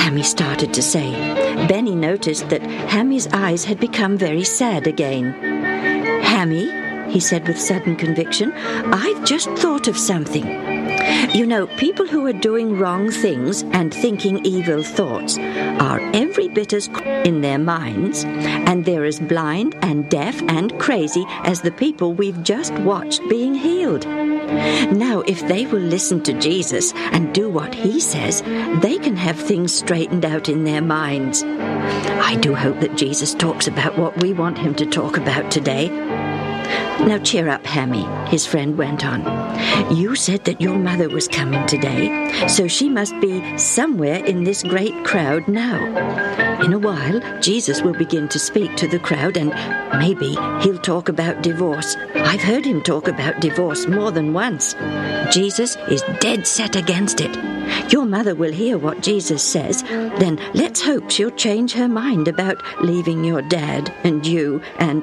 Hammy started to say. Benny noticed that Hammy's eyes had become very sad again. "Hammy," he said with sudden conviction, "I've just thought of something. You know, people who are doing wrong things and thinking evil thoughts are every bit as in their minds, and they're as blind and deaf and crazy as the people we've just watched being healed. Now, if they will listen to Jesus and do what he says, they can have things straightened out in their minds. I do hope that Jesus talks about what we want him to talk about today." "Now cheer up, Hammy," his friend went on. "You said that your mother was coming today, so she must be somewhere in this great crowd now. In a while, Jesus will begin to speak to the crowd, and maybe he'll talk about divorce. I've heard him talk about divorce more than once. Jesus is dead set against it. Your mother will hear what Jesus says, then let's hope she'll change her mind about leaving your dad and you and..."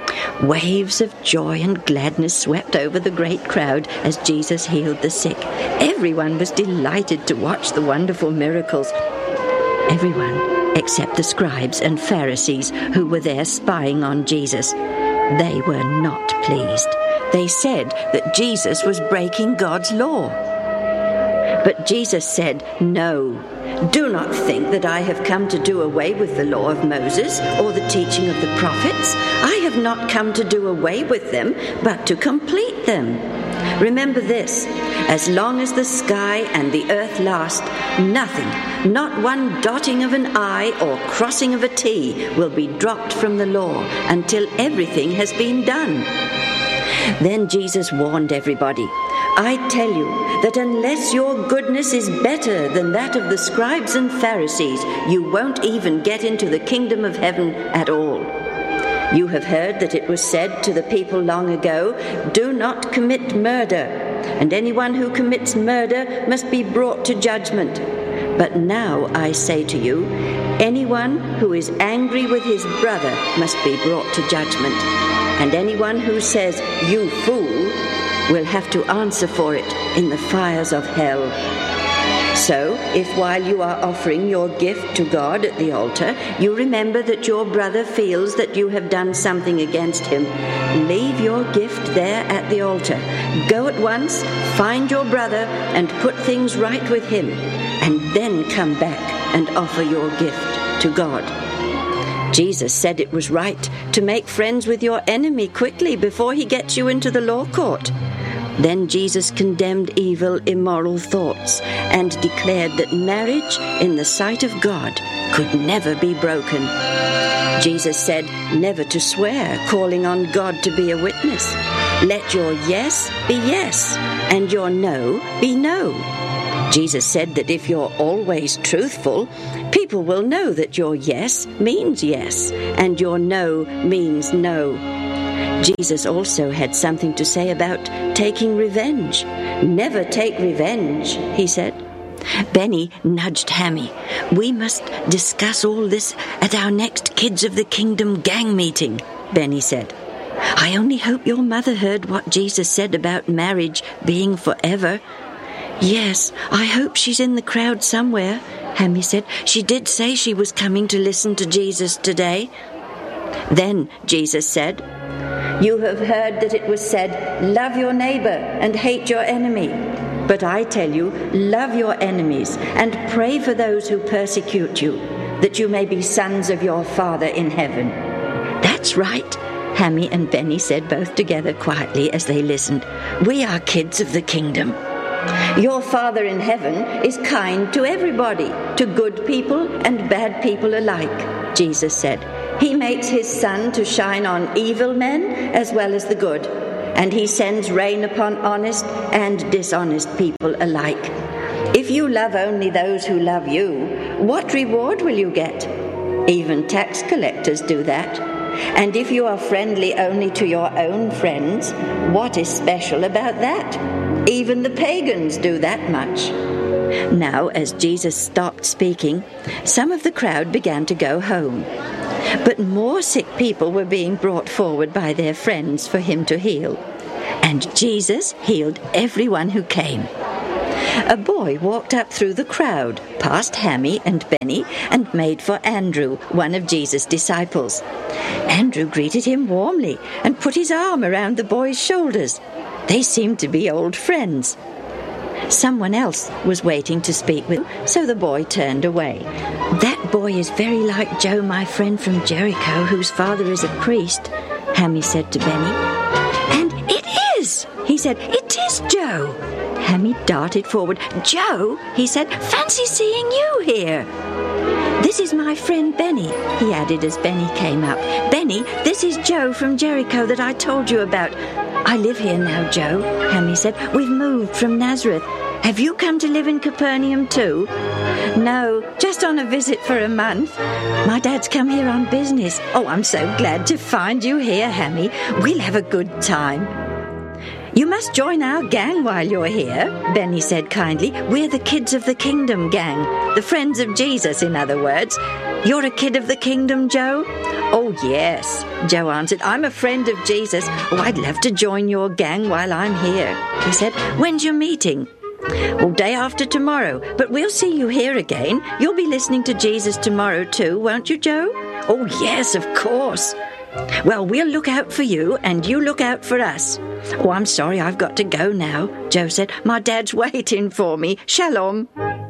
Waves of joy and gladness swept over the great crowd as Jesus healed the sick. Everyone was delighted to watch the wonderful miracles. Everyone except the scribes and Pharisees who were there spying on Jesus. They were not pleased. They said that Jesus was breaking God's law. But Jesus said, "No. Do not think that I have come to do away with the law of Moses or the teaching of the prophets. I have not come to do away with them, but to complete them. Remember this, as long as the sky and the earth last, nothing, not one dotting of an I or crossing of a T, will be dropped from the law until everything has been done." Then Jesus warned everybody, "I tell you that unless your goodness is better than that of the scribes and Pharisees, you won't even get into the kingdom of heaven at all. You have heard that it was said to the people long ago, 'Do not commit murder, and anyone who commits murder must be brought to judgment.' But now I say to you, anyone who is angry with his brother must be brought to judgment. And anyone who says, 'You fool,' will have to answer for it in the fires of hell. So, if while you are offering your gift to God at the altar, you remember that your brother feels that you have done something against him, leave your gift there at the altar. Go at once, find your brother, and put things right with him, and then come back and offer your gift to God." Jesus said it was right to make friends with your enemy quickly before he gets you into the law court. Then Jesus condemned evil, immoral thoughts and declared that marriage in the sight of God could never be broken. Jesus said never to swear, calling on God to be a witness. Let your yes be yes and your no be no. Jesus said that if you're always truthful, people will know that your yes means yes and your no means no. Jesus also had something to say about taking revenge. Never take revenge, he said. Benny nudged Hammy. "We must discuss all this at our next Kids of the Kingdom gang meeting," Benny said. "I only hope your mother heard what Jesus said about marriage being forever." "Yes, I hope she's in the crowd somewhere," Hammy said. "She did say she was coming to listen to Jesus today." Then Jesus said, "You have heard that it was said, 'Love your neighbor and hate your enemy.' But I tell you, love your enemies and pray for those who persecute you, that you may be sons of your Father in heaven." "That's right," Hammy and Benny said both together quietly as they listened. "We are kids of the kingdom." "Your Father in heaven is kind to everybody, to good people and bad people alike," Jesus said. "He makes his sun to shine on evil men as well as the good, and he sends rain upon honest and dishonest people alike. If you love only those who love you, what reward will you get? Even tax collectors do that. And if you are friendly only to your own friends, what is special about that? Even the pagans do that much." Now, as Jesus stopped speaking, some of the crowd began to go home. But more sick people were being brought forward by their friends for him to heal. And Jesus healed everyone who came. A boy walked up through the crowd, past Hammy and Benny, and made for Andrew, one of Jesus' disciples. Andrew greeted him warmly and put his arm around the boy's shoulders. They seemed to be old friends. Someone else was waiting to speak with him, so the boy turned away. "That boy is very like Joe, my friend from Jericho, whose father is a priest," Hammy said to Benny. "And it is," he said. "It is Joe." Hammy darted forward. "Joe," he said, "fancy seeing you here." "This is my friend Benny," he added as Benny came up. "Benny, this is Joe from Jericho that I told you about." "I live here now, Joe," Hammy said. "We've moved from Nazareth. Have you come to live in Capernaum too?" "No, just on a visit for a month. My dad's come here on business." "Oh, I'm so glad to find you here, Hammy. We'll have a good time." "You must join our gang while you're here," Benny said kindly. "We're the Kids of the Kingdom gang. The Friends of Jesus, in other words. You're a kid of the kingdom, Joe?" "Oh, yes," Joe answered. "I'm a friend of Jesus. Oh, I'd love to join your gang while I'm here," he said. "When's your meeting?" "Well, day after tomorrow, but we'll see you here again. You'll be listening to Jesus tomorrow too, won't you, Joe?" "Oh, yes, of course." "Well, we'll look out for you, and you look out for us." "Oh, I'm sorry, I've got to go now," Joe said. "My dad's waiting for me. Shalom."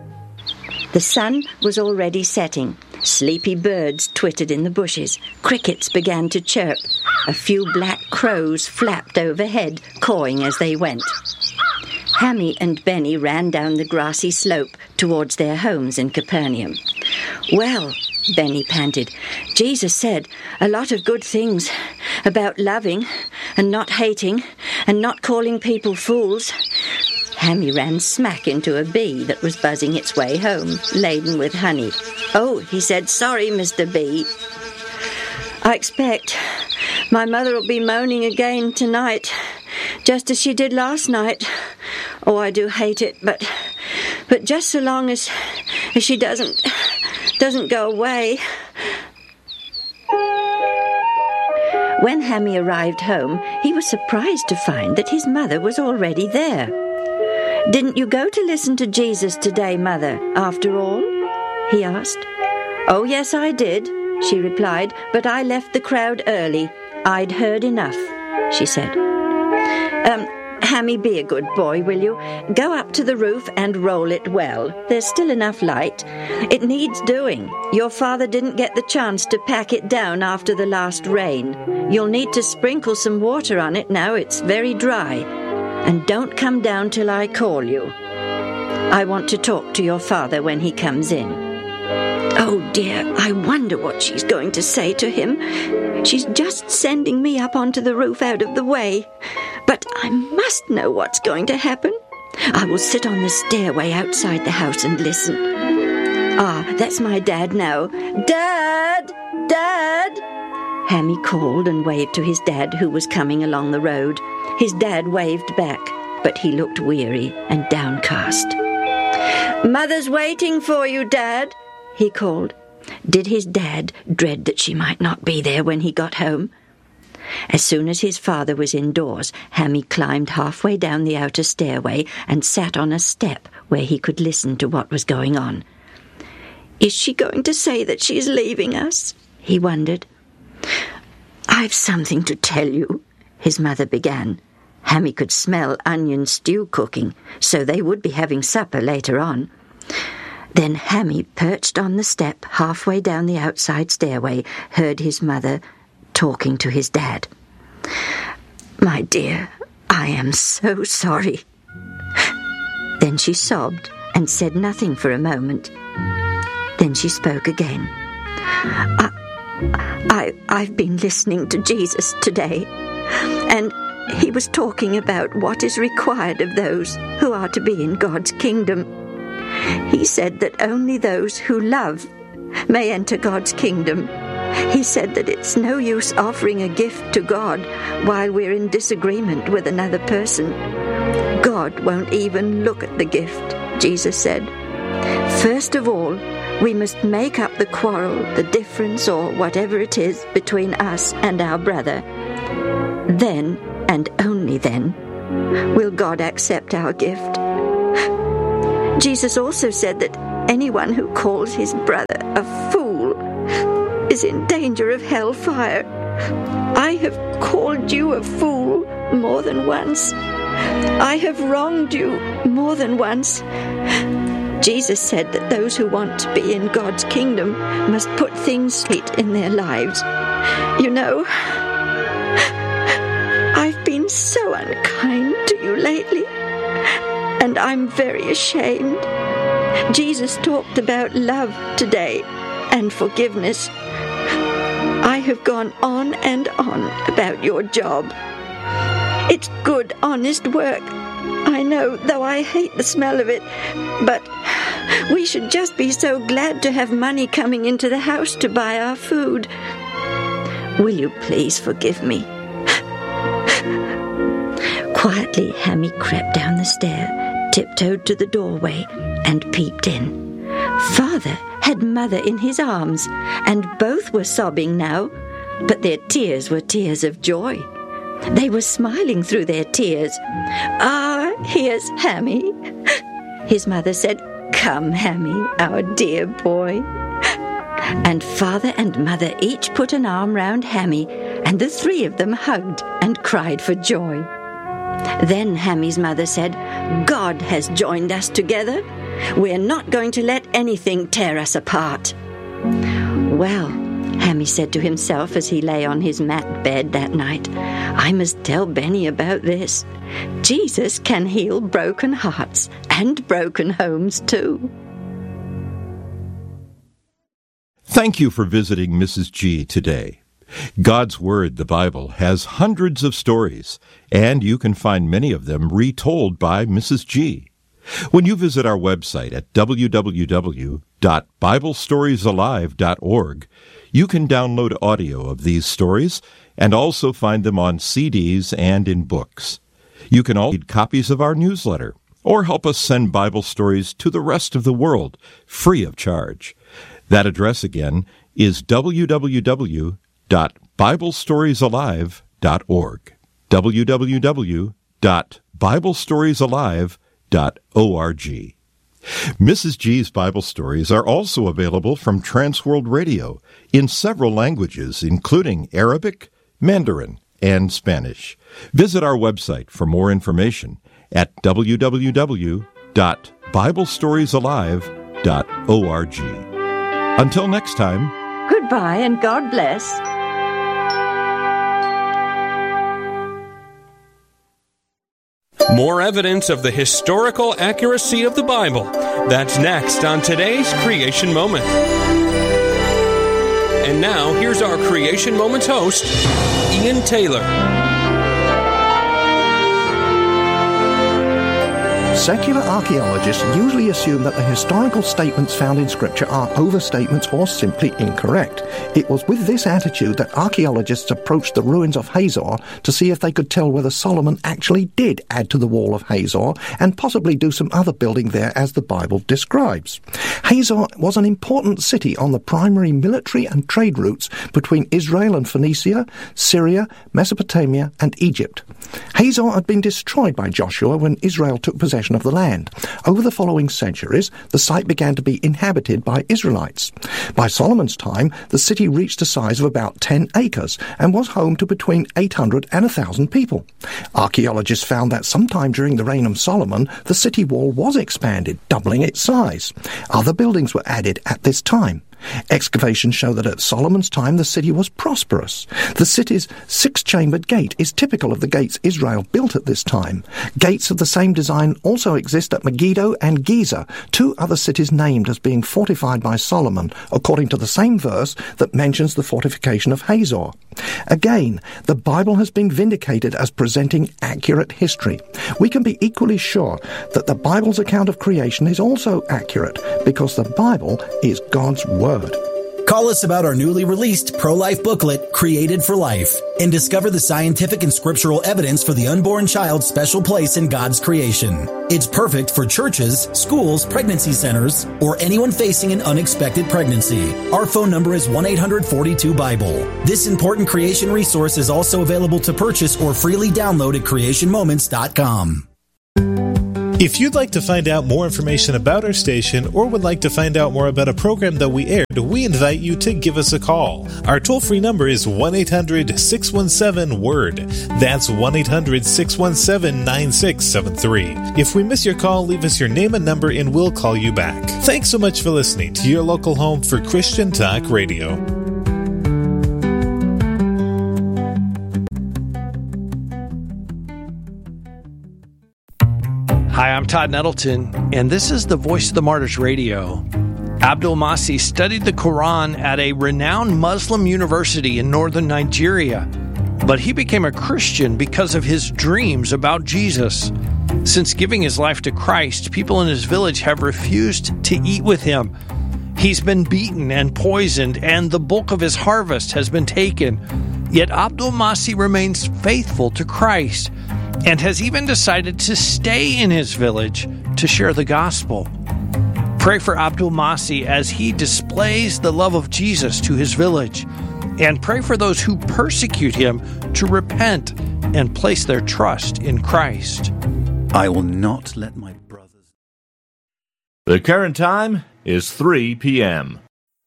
The sun was already setting. Sleepy birds twittered in the bushes. Crickets began to chirp. A few black crows flapped overhead, cawing as they went. Hammy and Benny ran down the grassy slope towards their homes in Capernaum. "Well," Benny panted, "Jesus said a lot of good things about loving and not hating and not calling people fools." Hammy ran smack into a bee that was buzzing its way home, laden with honey. "Oh," he said, "sorry, Mr. Bee. I expect my mother'll be moaning again tonight, just as she did last night. Oh, I do hate it, but just so long as she doesn't go away." When Hammy arrived home, he was surprised to find that his mother was already there. "Didn't you go to listen to Jesus today, Mother, after all?" he asked. "Oh, yes, I did," she replied, "but I left the crowd early. I'd heard enough," she said. Hammy, be a good boy, will you? Go up to the roof and roll it well. There's still enough light. It needs doing. Your father didn't get the chance to pack it down after the last rain. You'll need to sprinkle some water on it now. It's very dry. And don't come down till I call you. I want to talk to your father when he comes in." "Oh, dear, I wonder what she's going to say to him. She's just sending me up onto the roof out of the way. But I must know what's going to happen. I will sit on the stairway outside the house and listen. Ah, that's my dad now. Dad! Dad!" Hammy called and waved to his dad, who was coming along the road. His dad waved back, but he looked weary and downcast. "Mother's waiting for you, Dad," he called. Did his dad dread that she might not be there when he got home? As soon as his father was indoors, Hammy climbed halfway down the outer stairway and sat on a step where he could listen to what was going on. "Is she going to say that she's leaving us?" he wondered. "I've something to tell you," his mother began. Hammy could smell onion stew cooking, so they would be having supper later on. Then Hammy, perched on the step halfway down the outside stairway, heard his mother talking to his dad. "My dear, I am so sorry." Then she sobbed and said nothing for a moment. Then she spoke again. I've been listening to Jesus today, and he was talking about what is required of those who are to be in God's kingdom. He said that only those who love may enter God's kingdom. He said that it's no use offering a gift to God while we're in disagreement with another person. God won't even look at the gift, Jesus said. First of all, we must make up the quarrel, the difference, or whatever it is between us and our brother. Then, and only then, will God accept our gift. Jesus also said that anyone who calls his brother a fool is in danger of hellfire. I have called you a fool more than once. I have wronged you more than once. Jesus said that those who want to be in God's kingdom must put things straight in their lives. You know, I've been so unkind to you lately, and I'm very ashamed. Jesus talked about love today and forgiveness. I have gone on and on about your job. It's good, honest work. I know, though I hate the smell of it, but we should just be so glad to have money coming into the house to buy our food. Will you please forgive me? Quietly, Hammy crept down the stair, tiptoed to the doorway, and peeped in. Father had Mother in his arms, and both were sobbing now, but their tears were tears of joy. They were smiling through their tears. "Ah, here's Hammy," his mother said. "Come, Hammy, our dear boy." And Father and Mother each put an arm round Hammy, and the three of them hugged and cried for joy. Then Hammy's mother said, "God has joined us together. We're not going to let anything tear us apart." Well, Hammy said to himself as he lay on his mat bed that night, "I must tell Benny about this. Jesus can heal broken hearts and broken homes too." Thank you for visiting Mrs. G today. God's Word, the Bible, has hundreds of stories, and you can find many of them retold by Mrs. G. When you visit our website at www.biblestoriesalive.org, you can download audio of these stories and also find them on CDs and in books. You can also read copies of our newsletter or help us send Bible stories to the rest of the world free of charge. That address again is www.biblestoriesalive.org. www.biblestoriesalive.org. Mrs. G's Bible stories are also available from Transworld Radio in several languages, including Arabic, Mandarin, and Spanish. Visit our website for more information at www.biblestoriesalive.org. Until next time, goodbye and God bless. More evidence of the historical accuracy of the Bible. That's next on today's Creation Moment. And now, here's our Creation Moments host, Ian Taylor. Secular archaeologists usually assume that the historical statements found in Scripture are overstatements or simply incorrect. It was with this attitude that archaeologists approached the ruins of Hazor to see if they could tell whether Solomon actually did add to the wall of Hazor and possibly do some other building there as the Bible describes. Hazor was an important city on the primary military and trade routes between Israel and Phoenicia, Syria, Mesopotamia, and Egypt. Hazor had been destroyed by Joshua when Israel took possession of the land. Over the following centuries, the site began to be inhabited by Israelites. By Solomon's time, the city reached a size of about 10 acres and was home to between 800 and 1,000 people. Archaeologists found that sometime during the reign of Solomon, the city wall was expanded, doubling its size. Other buildings were added at this time. Excavations show that at Solomon's time the city was prosperous. The city's six-chambered gate is typical of the gates Israel built at this time. Gates of the same design also exist at Megiddo and Giza, two other cities named as being fortified by Solomon, according to the same verse that mentions the fortification of Hazor. Again, the Bible has been vindicated as presenting accurate history. We can be equally sure that the Bible's account of creation is also accurate, because the Bible is God's Word. Call us about our newly released pro-life booklet, Created for Life, and discover the scientific and scriptural evidence for the unborn child's special place in God's creation. It's perfect for churches, schools, pregnancy centers, or anyone facing an unexpected pregnancy. Our phone number is 1-800-42-BIBLE. This important creation resource is also available to purchase or freely download at creationmoments.com. If you'd like to find out more information about our station or would like to find out more about a program that we aired, we invite you to give us a call. Our toll-free number is 1-800-617-WORD. That's 1-800-617-9673. If we miss your call, leave us your name and number and we'll call you back. Thanks so much for listening to your local home for Christian Talk Radio. Hi, I'm Todd Nettleton, and this is the Voice of the Martyrs Radio. Abdul Masih studied the Quran at a renowned Muslim university in northern Nigeria, but he became a Christian because of his dreams about Jesus. Since giving his life to Christ, people in his village have refused to eat with him. He's been beaten and poisoned, and the bulk of his harvest has been taken. Yet Abdul Masih remains faithful to Christ and has even decided to stay in his village to share the gospel. Pray for Abdul Masih as he displays the love of Jesus to his village, and pray for those who persecute him to repent and place their trust in Christ. I will not let my brothers... The current time is 3 p.m.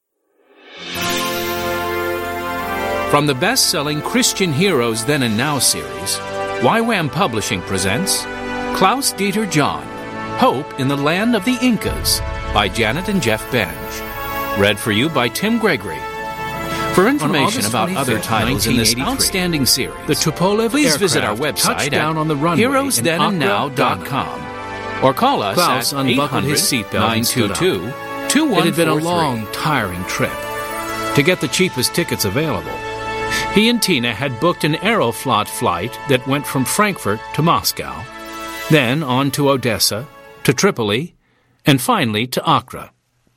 From the best-selling Christian Heroes Then and Now series, YWAM Publishing presents Klaus Dieter John, Hope in the Land of the Incas by Janet and Jeff Benge. Read for you by Tim Gregory. For information about other titles in this outstanding series, the Tupolev please visit our website at heroesthenandnow.com or call us Klaus at 800-922-2143. It had been a long, tiring trip. To get the cheapest tickets available, he and Tina had booked an Aeroflot flight that went from Frankfurt to Moscow, then on to Odessa, to Tripoli, and finally to Accra.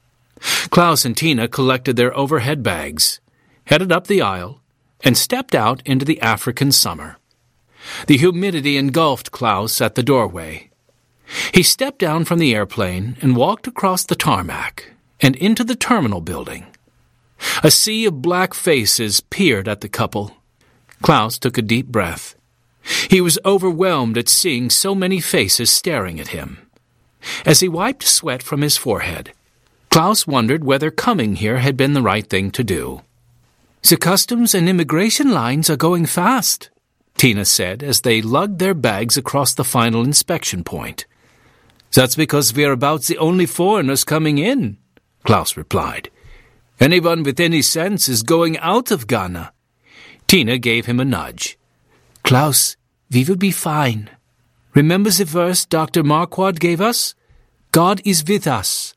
Klaus and Tina collected their overhead bags, headed up the aisle, and stepped out into the African summer. The humidity engulfed Klaus at the doorway. He stepped down from the airplane and walked across the tarmac and into the terminal building. A sea of black faces peered at the couple. Klaus took a deep breath. He was overwhelmed at seeing so many faces staring at him. As he wiped sweat from his forehead, Klaus wondered whether coming here had been the right thing to do. "The customs and immigration lines are going fast," Tina said as they lugged their bags across the final inspection point. "That's because we're about the only foreigners coming in," Klaus replied. "Anyone with any sense is going out of Ghana." Tina gave him a nudge. "Klaus, we will be fine. Remember the verse Dr. Marquardt gave us? God is with us."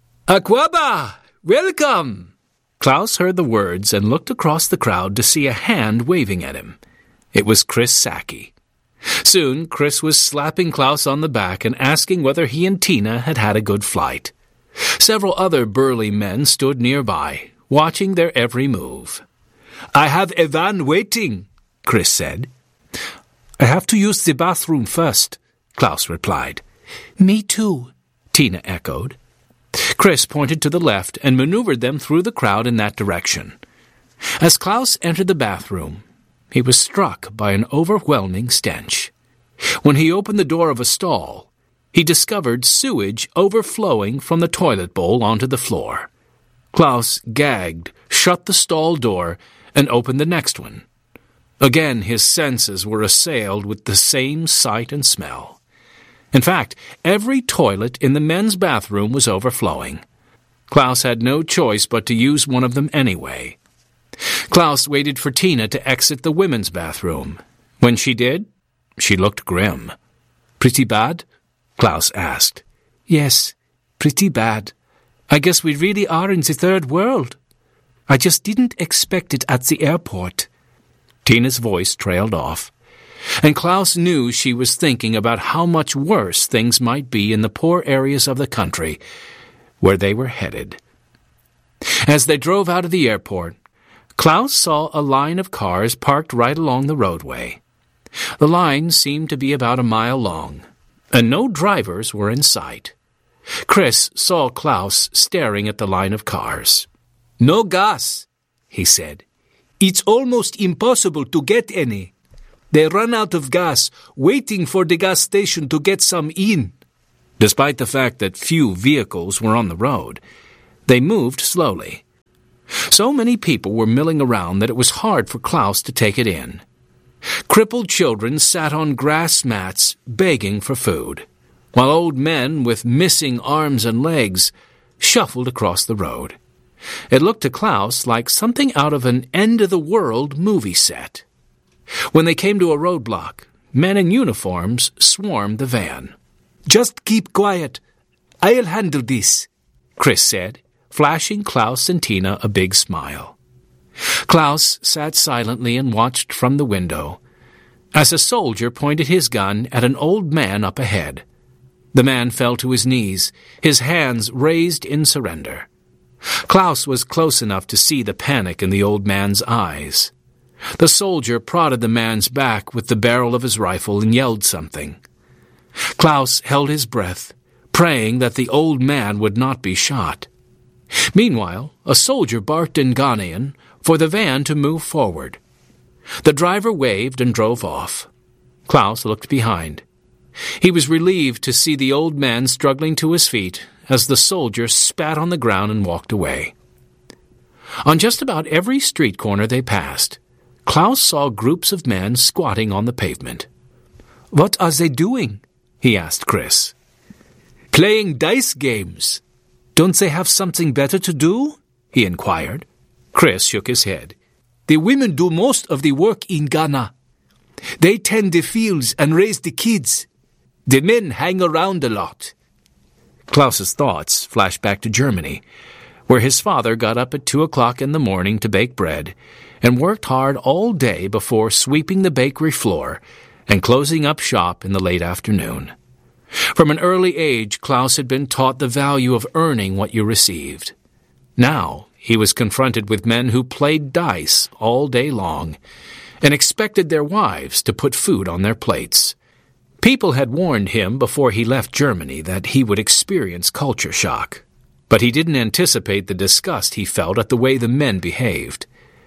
"Akwaba! Welcome!" Klaus heard the words and looked across the crowd to see a hand waving at him. It was Chris Sacchi. Soon, Chris was slapping Klaus on the back and asking whether he and Tina had had a good flight. Several other burly men stood nearby, watching their every move. "I have a van waiting," Chris said. "I have to use the bathroom first," Klaus replied. "Me too," Tina echoed. Chris pointed to the left and maneuvered them through the crowd in that direction. As Klaus entered the bathroom, he was struck by an overwhelming stench. When he opened the door of a stall, he discovered sewage overflowing from the toilet bowl onto the floor. Klaus gagged, shut the stall door, and opened the next one. Again his senses were assailed with the same sight and smell. In fact, every toilet in the men's bathroom was overflowing. Klaus had no choice but to use one of them anyway. Klaus waited for Tina to exit the women's bathroom. When she did, she looked grim. "Pretty bad?" Klaus asked. "Yes, pretty bad. I guess we really are in the third world. I just didn't expect it at the airport." Tina's voice trailed off, and Klaus knew she was thinking about how much worse things might be in the poor areas of the country where they were headed. As they drove out of the airport, Klaus saw a line of cars parked right along the roadway. The line seemed to be about a mile long, and no drivers were in sight. Chris saw Klaus staring at the line of cars. "No gas," he said. "It's almost impossible to get any. They run out of gas, waiting for the gas station to get some in." Despite the fact that few vehicles were on the road, they moved slowly. So many people were milling around that it was hard for Klaus to take it in. Crippled children sat on grass mats begging for food, while old men with missing arms and legs shuffled across the road. It looked to Klaus like something out of an end-of-the-world movie set. When they came to a roadblock, men in uniforms swarmed the van. "Just keep quiet. I'll handle this," Chris said, flashing Klaus and Tina a big smile. Klaus sat silently and watched from the window as a soldier pointed his gun at an old man up ahead. The man fell to his knees, his hands raised in surrender. Klaus was close enough to see the panic in the old man's eyes. The soldier prodded the man's back with the barrel of his rifle and yelled something. Klaus held his breath, praying that the old man would not be shot. Meanwhile, a soldier barked in Ghanaian for the van to move forward. The driver waved and drove off. Klaus looked behind. He was relieved to see the old man struggling to his feet as the soldier spat on the ground and walked away. On just about every street corner they passed, Klaus saw groups of men squatting on the pavement. "What are they doing?" he asked Chris. "Playing dice games. Don't they have something better to do?" he inquired. Chris shook his head. "The women do most of the work in Ghana. They tend the fields and raise the kids. The men hang around a lot." Klaus's thoughts flashed back to Germany, where his father got up at 2 o'clock in the morning to bake bread and worked hard all day before sweeping the bakery floor and closing up shop in the late afternoon. From an early age, Klaus had been taught the value of earning what you received. Now he was confronted with men who played dice all day long and expected their wives to put food on their plates. People had warned him before he left Germany that he would experience culture shock, but he didn't anticipate the disgust he felt at the way the men behaved.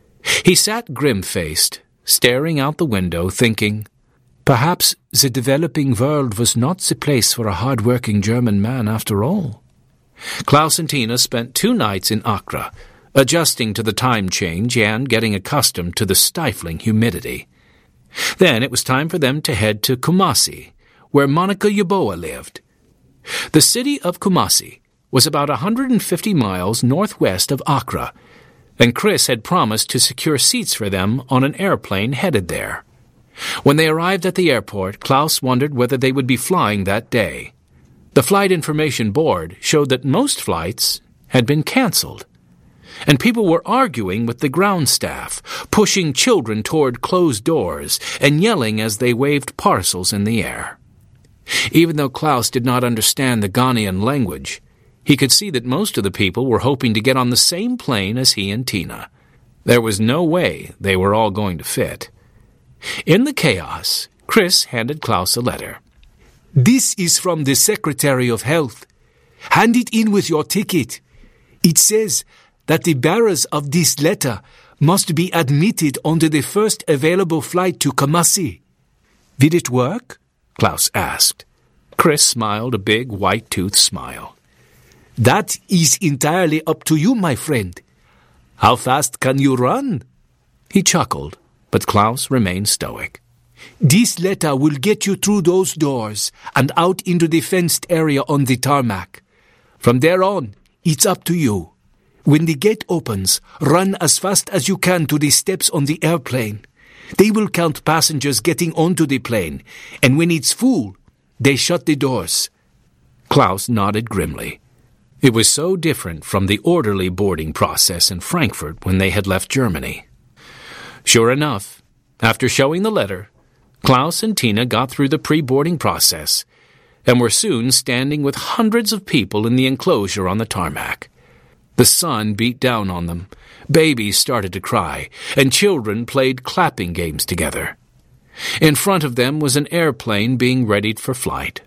He sat grim-faced, staring out the window, thinking, perhaps the developing world was not the place for a hard-working German man after all. Klaus and Tina spent 2 nights in Accra, adjusting to the time change and getting accustomed to the stifling humidity. Then it was time for them to head to Kumasi, where Monica Yeboah lived. The city of Kumasi was about 150 miles northwest of Accra, and Chris had promised to secure seats for them on an airplane headed there. When they arrived at the airport, Klaus wondered whether they would be flying that day. The Flight Information Board showed that most flights had been canceled, and people were arguing with the ground staff, pushing children toward closed doors and yelling as they waved parcels in the air. Even though Klaus did not understand the Ghanaian language, he could see that most of the people were hoping to get on the same plane as he and Tina. There was no way they were all going to fit. In the chaos, Chris handed Klaus a letter. "This is from the Secretary of Health. Hand it in with your ticket. It says that the bearers of this letter must be admitted onto the first available flight to Kumasi." "Will it work?" Klaus asked. Chris smiled a big white-toothed smile. "That is entirely up to you, my friend. How fast can you run?" He chuckled, but Klaus remained stoic. "This letter will get you through those doors and out into the fenced area on the tarmac. From there on, it's up to you. When the gate opens, run as fast as you can to the steps on the airplane. They will count passengers getting onto the plane, and when it's full, they shut the doors." Klaus nodded grimly. It was so different from the orderly boarding process in Frankfurt when they had left Germany. Sure enough, after showing the letter, Klaus and Tina got through the pre-boarding process and were soon standing with hundreds of people in the enclosure on the tarmac. The sun beat down on them, babies started to cry, and children played clapping games together. In front of them was an airplane being readied for flight.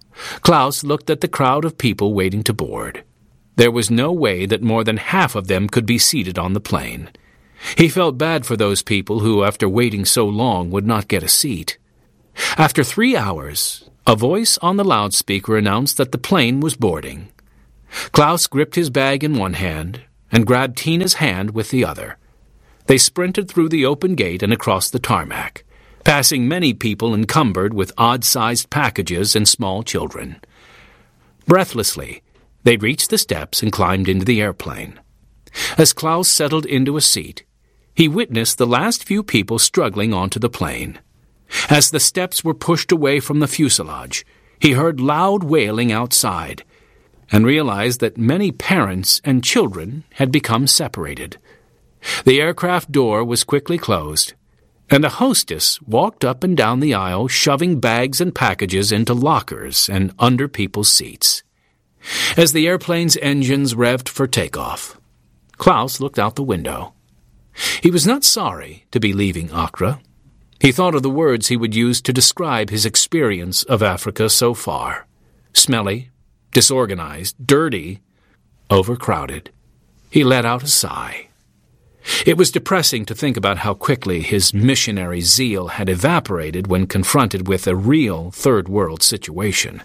Klaus looked at the crowd of people waiting to board. There was no way that more than half of them could be seated on the plane. He felt bad for those people who, after waiting so long, would not get a seat. After 3 hours, A voice on the loudspeaker announced that the plane was boarding. Klaus gripped his bag in one hand and grabbed Tina's hand with the other. They sprinted through the open gate and across the tarmac, passing many people encumbered with odd-sized packages and small children. Breathlessly, they reached the steps and climbed into the airplane. As Klaus settled into a seat, he witnessed the last few people struggling onto the plane. As the steps were pushed away from the fuselage, he heard loud wailing outside and realized that many parents and children had become separated. The aircraft door was quickly closed, and a hostess walked up and down the aisle shoving bags and packages into lockers and under people's seats. As the airplane's engines revved for takeoff, Klaus looked out the window. He was not sorry to be leaving Accra. He thought of the words he would use to describe his experience of Africa so far. Smelly, disorganized, dirty, overcrowded. He let out a sigh. It was depressing to think about how quickly his missionary zeal had evaporated when confronted with a real third-world situation.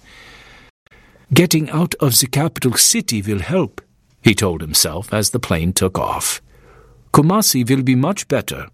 "Getting out of the capital city will help," he told himself as the plane took off. "Kumasi will be much better."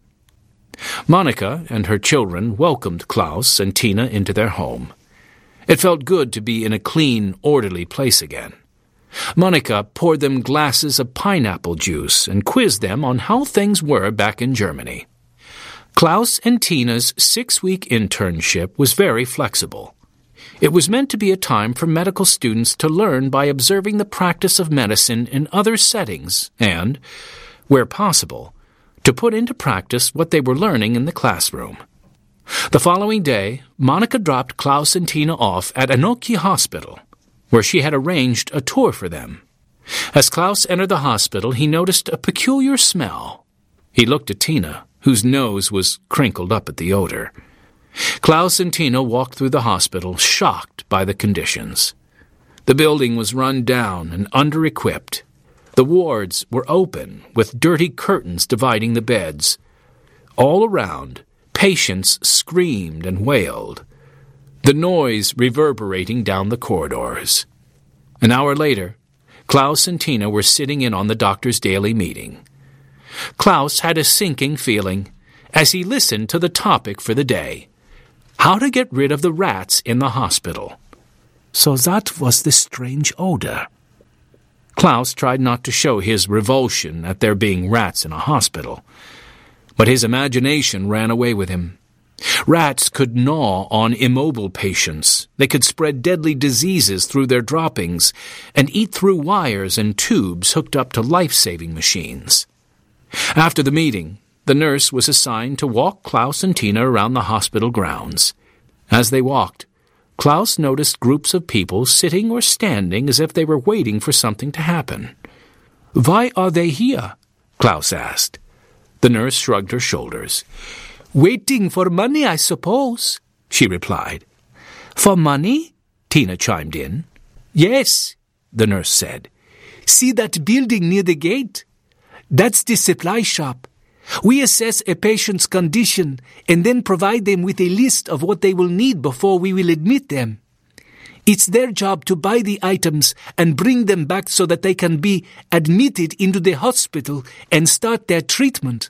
Monica and her children welcomed Klaus and Tina into their home. It felt good to be in a clean, orderly place again. Monica poured them glasses of pineapple juice and quizzed them on how things were back in Germany. Klaus and Tina's 6-week internship was very flexible. It was meant to be a time for medical students to learn by observing the practice of medicine in other settings and, where possible, to put into practice what they were learning in the classroom. The following day, Monica dropped Klaus and Tina off at Anoki Hospital, where she had arranged a tour for them. As Klaus entered the hospital, he noticed a peculiar smell. He looked at Tina, whose nose was crinkled up at the odor. Klaus and Tina walked through the hospital, shocked by the conditions. The building was run down and under-equipped. The wards were open, with dirty curtains dividing the beds. All around, patients screamed and wailed, the noise reverberating down the corridors. An hour later, Klaus and Tina were sitting in on the doctor's daily meeting. Klaus had a sinking feeling as he listened to the topic for the day: how to get rid of the rats in the hospital. So that was the strange odor. Klaus tried not to show his revulsion at there being rats in a hospital, but his imagination ran away with him. Rats could gnaw on immobile patients. They could spread deadly diseases through their droppings and eat through wires and tubes hooked up to life-saving machines. After the meeting, the nurse was assigned to walk Klaus and Tina around the hospital grounds. As they walked, Klaus noticed groups of people sitting or standing as if they were waiting for something to happen. "Why are they here?" Klaus asked. The nurse shrugged her shoulders. "Waiting for money, I suppose," she replied. "For money?" Tina chimed in. "Yes," the nurse said. "See that building near the gate? That's the supply shop. We assess a patient's condition and then provide them with a list of what they will need before we will admit them. It's their job to buy the items and bring them back so that they can be admitted into the hospital and start their treatment."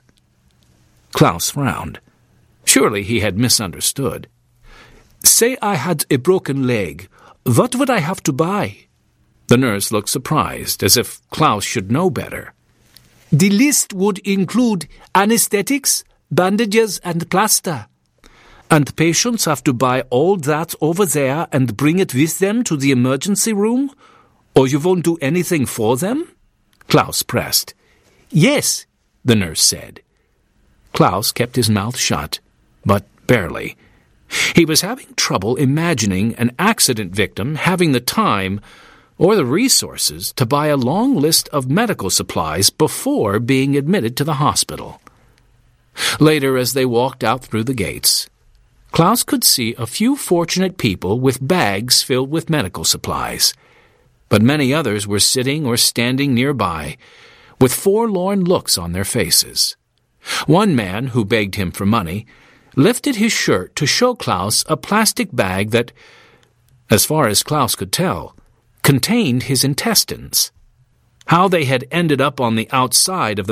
Klaus frowned. Surely he had misunderstood. "Say I had a broken leg. What would I have to buy?" The nurse looked surprised, as if Klaus should know better. "The list would include anesthetics, bandages, and plaster. And patients have to buy all that over there and bring it with them to the emergency room? Or you won't do anything for them?" Klaus pressed. "Yes," the nurse said. Klaus kept his mouth shut, but barely. He was having trouble imagining an accident victim having the time or the resources to buy a long list of medical supplies before being admitted to the hospital. Later, as they walked out through the gates, Klaus could see a few fortunate people with bags filled with medical supplies, but many others were sitting or standing nearby with forlorn looks on their faces. One man, who begged him for money, lifted his shirt to show Klaus a plastic bag that, as far as Klaus could tell, contained his intestines. How they had ended up on the outside of the